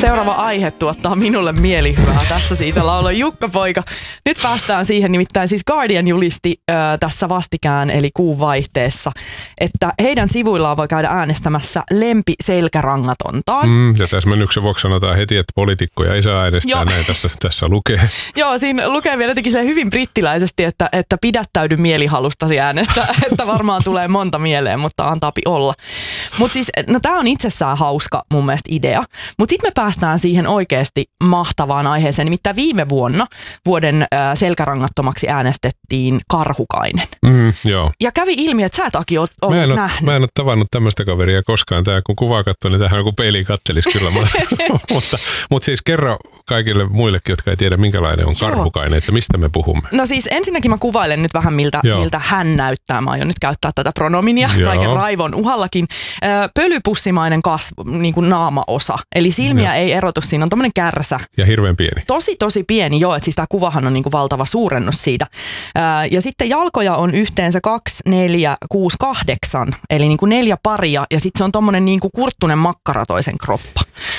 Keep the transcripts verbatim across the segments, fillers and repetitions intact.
Seuraava aihe tuottaa minulle mielihyvää. Tässä siitä lauloi Jukka-poika. Nyt päästään siihen, nimittäin siis Guardian julisti äh, tässä vastikään, eli kuun vaihteessa, että heidän sivuillaan voi käydä äänestämässä lempiselkärangatontaan. Mm, ja täsmennyksen vuoksi sanotaan heti, että poliitikkoja ei saa äänestää. Joo. Näin tässä, tässä lukee. Joo, siinä lukee vielä jotenkin hyvin brittiläisesti, että, että pidättäydy mielihalustasi äänestää, että varmaan tulee monta mieleen, mutta antaapi olla. Mutta siis, no tää on itsessään hauska mun mielestä idea, mutta sitten me päästään siihen oikeasti mahtavaan aiheeseen. Nimittäin viime vuonna vuoden äh, selkärangattomaksi äänestettiin Karhukainen. Mm, joo. Ja kävi ilmi, että sä et Aki oot ollut mä en nähnyt. Mä en ole tavannut tämmöistä kaveria koskaan. Tää kun kuvaa katsoo, niin tähän on kuin peiliin kattelisi kyllä. mutta, mutta siis kerro kaikille muillekin, jotka ei tiedä minkälainen on Karhukainen, että mistä me puhumme. No siis ensinnäkin mä kuvailen nyt vähän miltä, miltä hän näyttää. Mä aion nyt käyttää tätä pronominia Joo. kaiken raivon uhallakin. Pölypussimainen kasvu, niin kuin naamaosa. Eli silmiä Joo. ei erotu. Siinä on tommonen kärsä. Ja hirveän pieni. Tosi, tosi pieni, joo. Että siis tää kuvahan on niin kuin valtava suurennus siitä. Ja sitten jalkoja on yhteensä kaksi, neljä, kuusi, kahdeksan. Eli niin kuin neljä paria. Ja sitten se on tommonen niin kuin kurttunen makkaratoisen kroppa.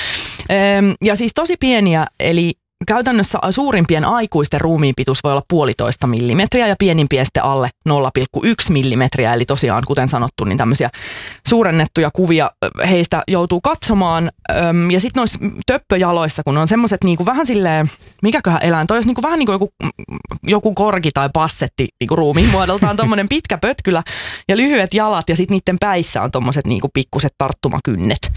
Ja siis tosi pieniä, eli käytännössä suurimpien aikuisten ruumiinpituus voi olla puolitoista millimetriä ja pienimpien sitten alle nolla pilkku yksi millimetriä. Eli tosiaan, kuten sanottu, niin tämmöisiä suurennettuja kuvia heistä joutuu katsomaan. Ja sitten noissa töppöjaloissa, kun on semmoiset niinku vähän silleen, mikäköhän eläin, toi olisi niinku vähän niin kuin joku, joku korki tai passetti niinku ruumiin muodoltaan, tommonen pitkä pötkylä ja lyhyet jalat ja sitten niiden päissä on tommoset niinku pikkuset tarttumakynnet.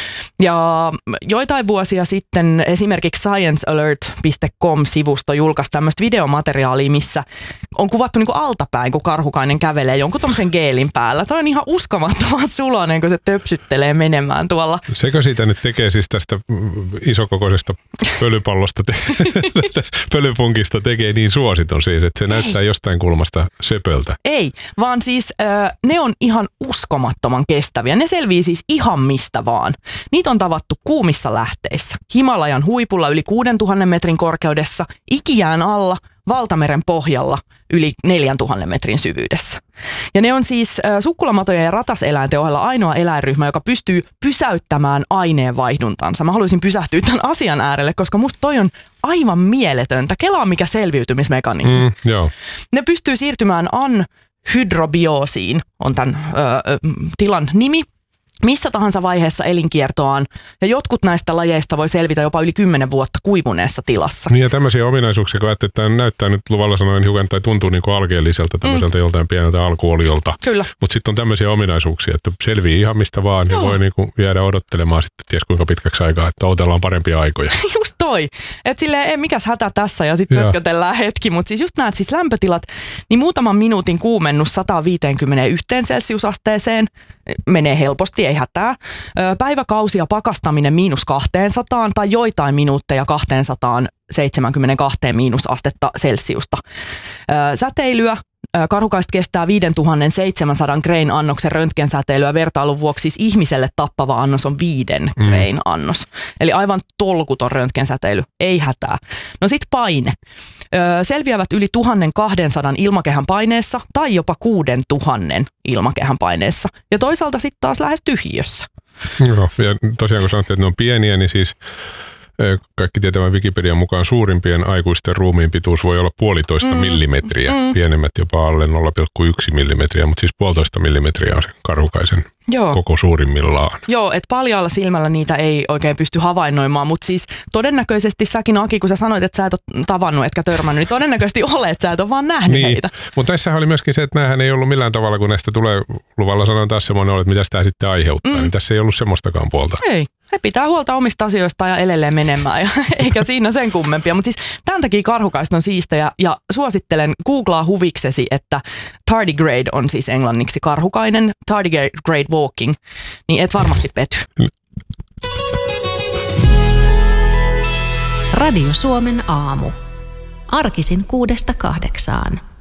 Ja joitain vuosia sitten esimerkiksi science alert piste com-sivusto julkaisi tämmöistä videomateriaalia, missä on kuvattu niinku altapäin, kun Karhukainen kävelee jonkun tommosen geelin päällä. Toi on ihan uskomattoman suloinen, kun se töpsyttelee menemään tuolla. Sekö siitä nyt tekee siis tästä isokokoisesta pölypallosta, te- pölypunkista tekee niin suositun siis, että se näyttää jostain kulmasta söpöltä? Ei, vaan siis äh, ne on ihan uskomattoman kestäviä. Ne selvii siis ihan mistä vaan. Niitä on tavattu kuumissa lähteissä, Himalajan huipulla yli kuudentuhannen metrin korkeudessa, Ikijään alla, Valtameren pohjalla yli neljäntuhannen metrin syvyydessä. Ja ne on siis äh, sukkulamatojen ja rataseläinten ohella ainoa eläinryhmä, joka pystyy pysäyttämään aineenvaihduntansa. Mä haluaisin pysähtyä tämän asian äärelle, koska musta toi on aivan mieletöntä. Kelaa mikä selviytymismekanismi. Mm, joo. Ne pystyy siirtymään anhydrobioosiin, on tämän ö, tilan nimi, missä tahansa vaiheessa elinkiertoaan, ja jotkut näistä lajeista voi selvitä jopa yli kymmenen vuotta kuivuneessa tilassa. Niin ja tämmöisiä ominaisuuksia, kun ajattelee, että tämä näyttää nyt luvalla sanoen hiukan, tai tuntuu niin kuin alkeelliselta, tämmöiseltä mm. joltain pieneltä alkuoliolta. Kyllä. Mutta sitten on tämmöisiä ominaisuuksia, että selvii ihan mistä vaan, Joo. ja voi niin kuin jäädä odottelemaan sitten ties kuinka pitkäksi aikaa, että odotellaan parempia aikoja. Just toi. Että silleen, ei mikäs hätä tässä, ja sitten mötkötellään hetki, mutta siis just näet siis lämpötilat, niin muutaman minuutin kuumennus sata viisikymmentäyksi celsiusasteeseen menee helposti, ei hätää. Päiväkausia pakastaminen miinus kaksisataa tai joitain minuutteja kaksisataaseitsemänkymmentäkaksi miinusastetta celsiusta. Säteilyä. Karhukaiset kestää viisituhattaseitsemänsataa grain annoksen röntgensäteilyä. Vertailun vuoksi siis ihmiselle tappava annos on viiden mm. grain annos. Eli aivan tolkuton röntgensäteily. Ei hätää. No sit paine. Selviävät yli tuhatkaksisataa ilmakehän paineessa tai jopa kuusituhatta ilmakehän paineessa. Ja toisaalta sitten taas lähes tyhjiössä. Joo, ja tosiaan kun sanottiin, että ne on pieniä, niin siis kaikki tietävän Wikipedian mukaan suurimpien aikuisten ruumiin pituus voi olla puolitoista mm. millimetriä, mm. pienemmät jopa alle nolla pilkku yksi millimetriä, mutta siis puolitoista millimetriä on se Karhukaisen Joo. koko suurimmillaan. Joo, että paljaalla silmällä niitä ei oikein pysty havainnoimaan, mutta siis todennäköisesti säkin Aki, kun sä sanoit, että sä et ole tavannut etkä törmännyt, niin todennäköisesti olet, että sä et ole vaan nähnyt niin. heitä. Mutta tässä oli myöskin se, että näähän ei ollut millään tavalla, kun näistä tulee luvalla sanoen taas semmoinen, että mitä sitä sitten aiheuttaa, mm. niin tässä ei ollut semmoistakaan puolta. Ei. He pitää huolta omista asioista ja edelleen menemään, ja eikä siinä sen kummempia. Mutta siis tämän takia Karhukaiset on siistejä, ja suosittelen, googlaa huviksesi, että tardigrade on siis englanniksi Karhukainen, tardigrade walking, niin et varmasti pety. Radio Suomen aamu. Arkisin kuudesta kahdeksaan.